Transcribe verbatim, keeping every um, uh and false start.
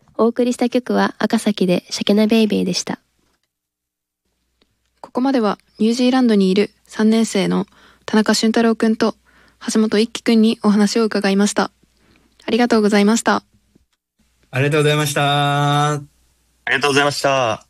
お送りした曲は赤崎でシャケナベイベーでした。 ここまではニュージーランドにいるさんねん生の田中俊太郎くんと橋本一輝くんにお話を伺いました。ありがとうございました。 ありがとうございました。 ありがとうございました。